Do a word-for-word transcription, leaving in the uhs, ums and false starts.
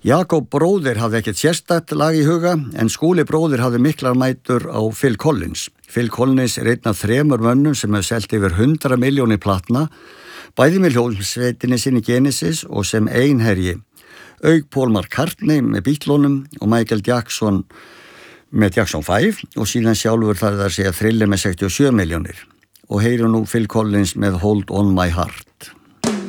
Jakob bróðir hafði ekkert sérstakt lag í huga en Skúli bróðir hafði miklar mætur á Phil Collins. Phil Collins er einn af þremur mönnum sem hefur selt yfir hundrað milljónir platna, bæði með hljómsveitinni sinni Genesis og sem einherji. Auk Paul McCartney með Beatlunum og Michael Jackson með Jackson five og síðan sjálfur þar það segja Thriller með sextíu og sjö milljónir. Og heyrum nú Phil Collins með Hold on my heart.